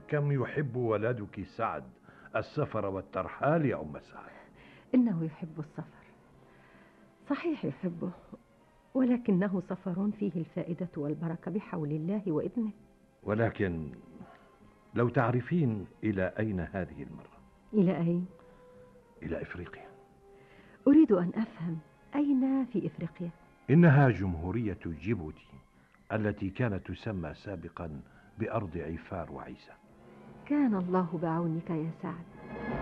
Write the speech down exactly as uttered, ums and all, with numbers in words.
كم يحب ولدك سعد السفر والترحال يا أم سعد؟ إنه يحب السفر، صحيح يحبه، ولكنه سفر فيه الفائدة والبركة بحول الله وإذنه. ولكن لو تعرفين إلى أين هذه المرة؟ إلى أين؟ إلى إفريقيا. أريد أن أفهم، أين في إفريقيا؟ إنها جمهورية جيبوتي التي كانت تسمى سابقا بأرض عفار وعيسى. كان الله بعونك يا سعد.